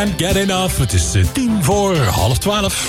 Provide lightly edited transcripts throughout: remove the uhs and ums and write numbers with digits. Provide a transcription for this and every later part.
Can't Get Enough. Het is 11:10.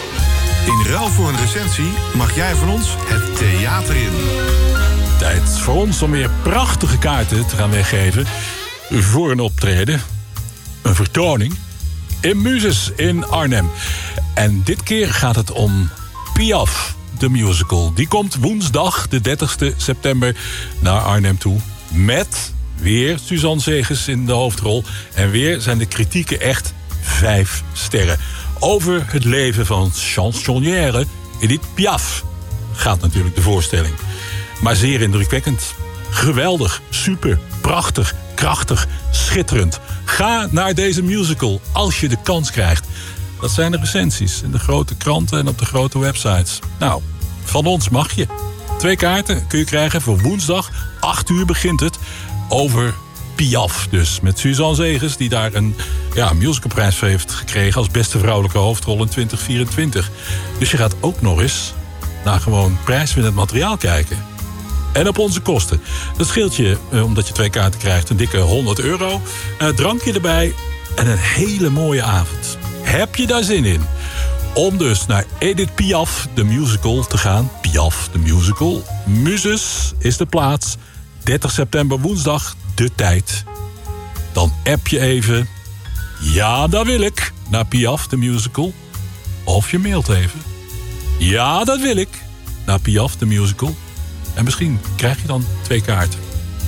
In ruil voor een recensie mag jij van ons het theater in. Tijd voor ons om weer prachtige kaarten te gaan weggeven voor een optreden. Een vertoning in Muses in Arnhem. En dit keer gaat het om Piaf, de musical. Die komt woensdag, de 30 september, naar Arnhem toe. Met weer Suzanne Zegers in de hoofdrol. En weer zijn de kritieken echt 5 sterren. Over het leven van chansonnière Edith Piaf gaat natuurlijk de voorstelling. Maar zeer indrukwekkend. Geweldig, super, prachtig, krachtig, schitterend. Ga naar deze musical als je de kans krijgt. Dat zijn de recensies in de grote kranten en op de grote websites. Nou, van ons mag je. 2 kaarten kun je krijgen voor woensdag. 8:00 begint het. Over Piaf dus. Met Suzanne Zegers, die daar een musicalprijs voor heeft gekregen als beste vrouwelijke hoofdrol in 2024. Dus je gaat ook nog eens naar gewoon prijswinnend materiaal kijken. En op onze kosten. Dat scheelt je, omdat je 2 kaarten krijgt, een dikke €100. Drankje erbij en een hele mooie avond. Heb je daar zin in? Om dus naar Edith Piaf, de musical, te gaan. Piaf, de musical. Muses is de plaats. 30 september woensdag, de tijd. Dan app je even. Ja, dat wil ik. Naar Piaf, de musical. Of je mailt even. Ja, dat wil ik. Naar Piaf, de musical. En misschien krijg je dan 2 kaarten.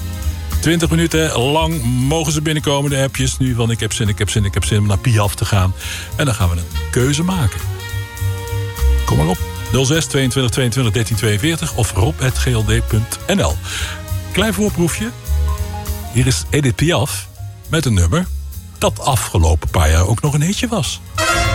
20 minuten lang mogen ze binnenkomen, de appjes. Nu van ik heb zin om naar Piaf te gaan. En dan gaan we een keuze maken. Kom maar op. 06 22 22 13 42 of rob@gld.nl. Klein voorproefje. Hier is Edith Piaf met een nummer dat afgelopen paar jaar ook nog een hitje was.